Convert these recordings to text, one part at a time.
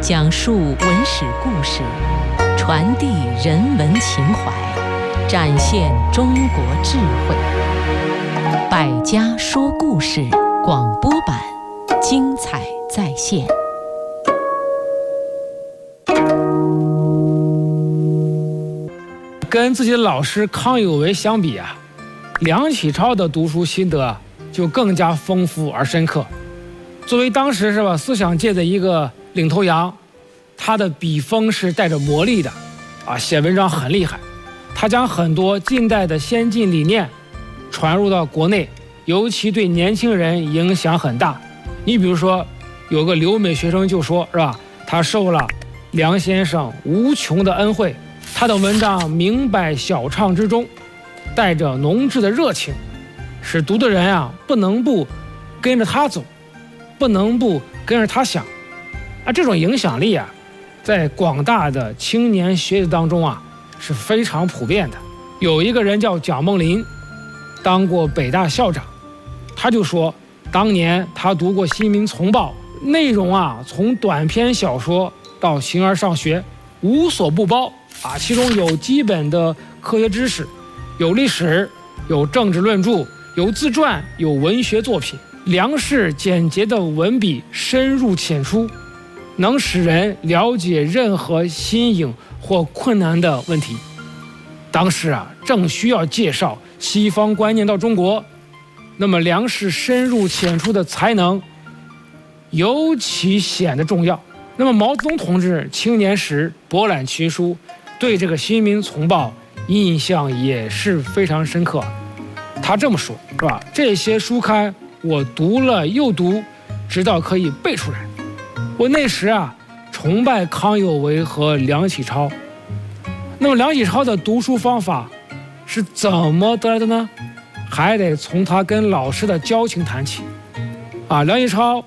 讲述文史故事，传递人文情怀，展现中国智慧。百家说故事广播版，精彩再现。 跟自己的老师康有为相比啊，梁启超的读书心得就更加丰富而深刻。作为当时思想界的一个领头羊，他的笔锋是带着魔力的写文章很厉害。他将很多近代的先进理念传入到国内，尤其对年轻人影响很大。你比如说，有个留美学生就说他受了梁先生无穷的恩惠，他的文章明白晓畅之中，带着浓挚的热情，使读的人不能不跟着他走，不能不跟着他想。这种影响力在广大的青年学子当中是非常普遍的。有一个人叫蒋梦麟，当过北大校长，他就说，当年他读过《新民丛报》，内容从短篇小说到形而上学无所不包其中有基本的科学知识，有历史，有政治论著，有自传，有文学作品。梁氏简洁的文笔深入浅出，能使人了解任何新颖或困难的问题。当时正需要介绍西方观念到中国，那么梁氏深入浅出的才能尤其显得重要。那么毛泽东同志青年时博览群书，对这个《新民丛报》印象也是非常深刻。他这么说，这些书刊我读了又读，直到可以背出来。我那时崇拜康有为和梁启超。那么梁启超的读书方法是怎么得来的呢？还得从他跟老师的交情谈起。梁启超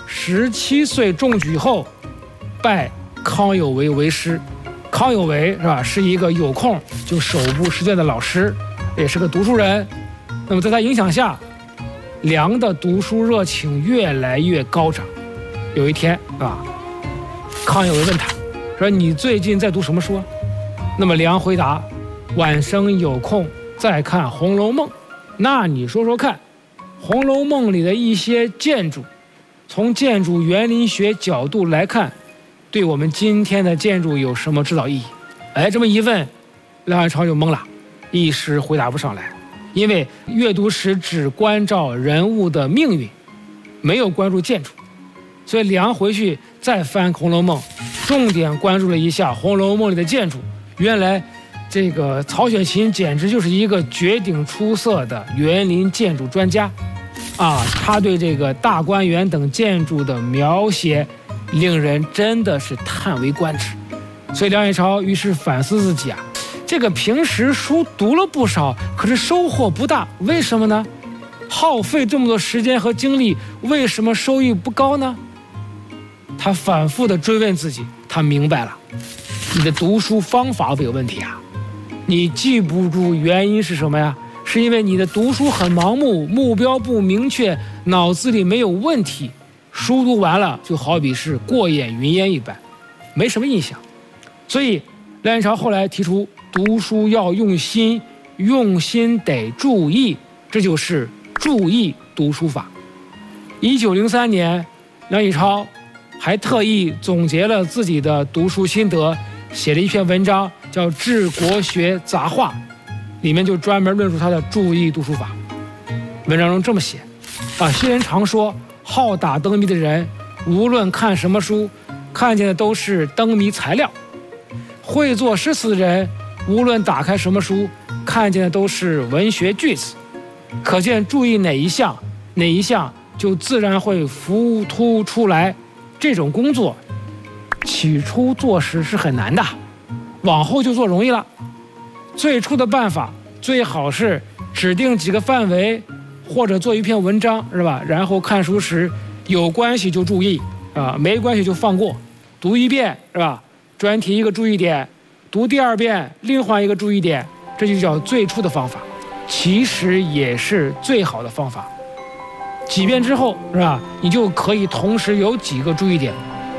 17岁中举后，拜康有为为师。康有为是一个有空就手部实践的老师，也是个读书人。那么在他影响下，梁的读书热情越来越高涨。有一天康有为问他说，你最近在读什么书？那么梁回答，晚生有空再看《红楼梦》。那你说说看，《红楼梦》里的一些建筑，从建筑园林学角度来看，对我们今天的建筑有什么指导意义？这么一问，梁启超就懵了，一时回答不上来。因为阅读时只关照人物的命运，没有关注建筑，所以梁回去再翻《红楼梦》，重点关注了一下《红楼梦》里的建筑。原来这个曹雪芹简直就是一个绝顶出色的园林建筑专家他对这个大观园等建筑的描写令人真的是叹为观止。所以梁启超于是反思自己这个平时书读了不少，可是收获不大，为什么呢？耗费这么多时间和精力，为什么收益不高呢？他反复地追问自己，他明白了，你的读书方法有问题你记不住原因是什么呀？是因为你的读书很盲目，目标不明确，脑子里没有问题，书读完了就好比是过眼云烟一般，没什么印象。所以梁启超后来提出读书要用心，用心得注意，这就是注意读书法。1903年，梁启超还特意总结了自己的读书心得，写了一篇文章叫《治国学杂话》，里面就专门论述他的注意读书法。文章中这么写新人常说，好打灯谜的人无论看什么书，看见的都是灯谜材料；会作诗词的人无论打开什么书，看见的都是文学句子。可见注意哪一项就自然会浮凸出来。这种工作起初做时是很难的，往后就做容易了。最初的办法最好是指定几个范围，或者做一篇文章然后看书时有关系就注意没关系就放过。读一遍专题一个注意点，读第二遍另换一个注意点，这就叫最初的方法，其实也是最好的方法。几遍之后你就可以同时有几个注意点。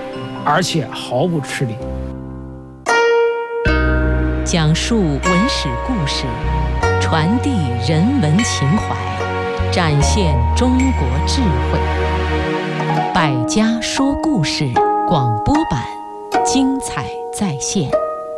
而且毫不吃力。 讲述文史故事，传递人文情怀，展现中国智慧。百家说故事广播版，精彩再现。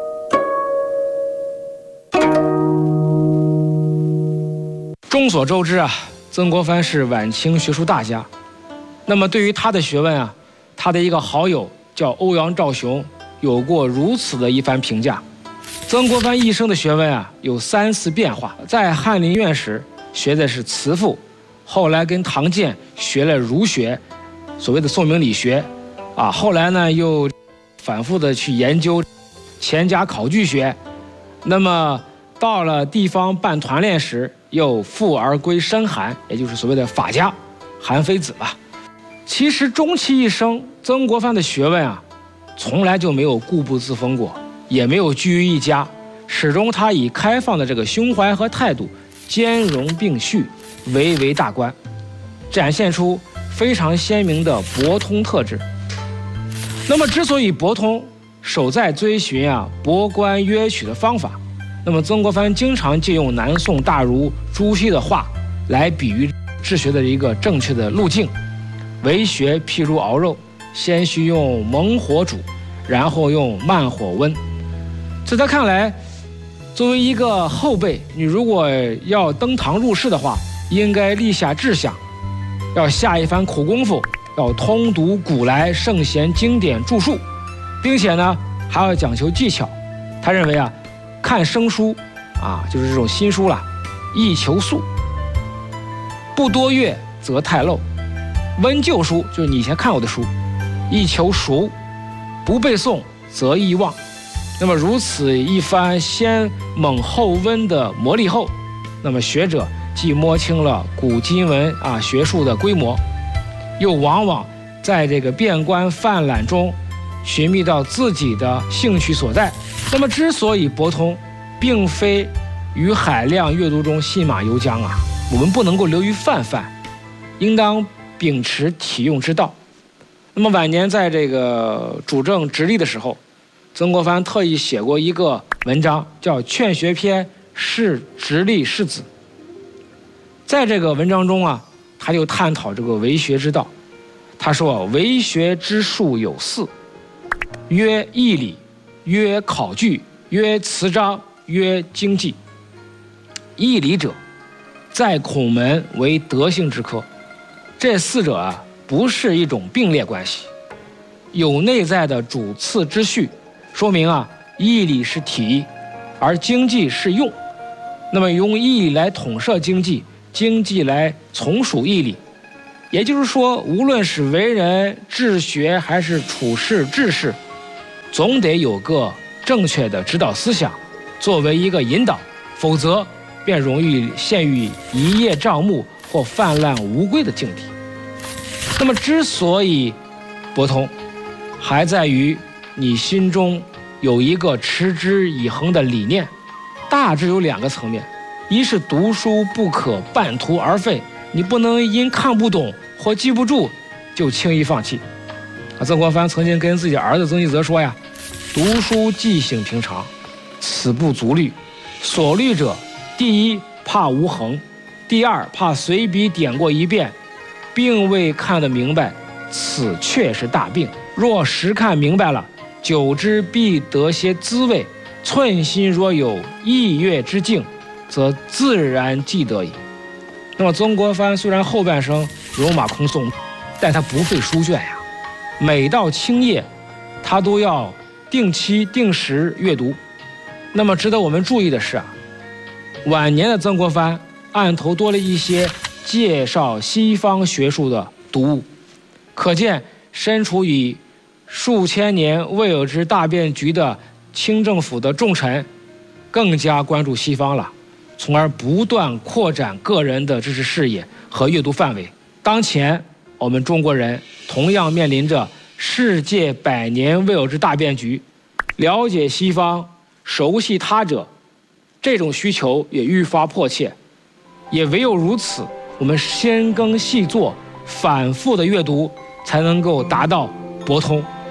众所周知啊，曾国藩是晚清学术大家。那么对于他的学问啊，他的一个好友叫欧阳兆雄有过如此的一番评价：曾国藩一生的学问啊，有3次变化。在翰林院时学的是辞赋，后来跟唐建学了儒学，所谓的宋明理学啊，后来呢又反复的去研究钱家考据学。那么到了地方办团练时，又复而归深韩，也就是所谓的法家，韩非子吧。其实终其一生，曾国藩的学问啊，从来就没有固步自封过，也没有居于一家，始终他以开放的这个胸怀和态度，兼容并蓄，为大观，展现出非常鲜明的博通特质。那么之所以博通，首在追寻博观约取的方法。那么曾国藩经常借用南宋大儒朱熹的话来比喻治学的一个正确的路径。为学譬如熬肉，先需用猛火煮，然后用慢火温。在他看来，作为一个后辈，你如果要登堂入室的话，应该立下志向，要下一番苦功夫，要通读古来圣贤经典著述，并且呢还要讲求技巧。他认为啊，看生书啊，就是这种新书啦，宜求速，不多阅则太漏；温旧书，就是你以前看过的书，宜求熟，不背诵则易忘。那么如此一番先猛后温的磨砺后，那么学者既摸清了古今文学术的规模，又往往在这个遍观泛览中寻觅到自己的兴趣所在。那么之所以博通，并非于海量阅读中信马由缰啊，我们不能够流于泛泛，应当秉持体用之道。那么晚年在这个主政直隶的时候，曾国藩特意写过一个文章，叫《劝学篇释直隶士子》。在这个文章中啊，他就探讨这个为学之道。他说，为学之术有4，曰义理，曰考据，曰辞章，曰经济。义理者，在孔门为德性之科。这4者啊，不是一种并列关系，有内在的主次之序，说明啊，义理是体，而经济是用。那么用义理来统摄经济，经济来从属义理。也就是说，无论是为人治学还是处事治事，总得有个正确的指导思想作为一个引导，否则便容易陷于一叶障目或泛滥无归的境地。那么之所以博通，还在于你心中有一个持之以恒的理念。大致有2个层面，一是读书不可半途而废，你不能因看不懂或记不住就轻易放弃。曾国藩曾经跟自己儿子曾纪泽说呀，读书记性平常，此不足虑。所虑者，第一怕无恒，第二怕随笔点过一遍，并未看得明白，此确是大病。若实看明白了，久之必得些滋味。寸心若有意悦之境，则自然记得矣。那么曾国藩虽然后半生戎马空诵，但他不废书卷呀。每到清夜，他都要定期定时阅读。那么值得我们注意的是晚年的曾国藩案头多了一些介绍西方学术的读物，可见身处于数千年未有之大变局的清政府的重臣更加关注西方了，从而不断扩展个人的知识视野和阅读范围。当前我们中国人同样面临着世界100年未有之大变局，了解西方，熟悉他者，这种需求也愈发迫切。也唯有如此，我们深耕细作，反复的阅读，才能够达到博通。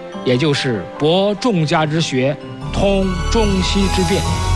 也就是博众家之学，通中西之变。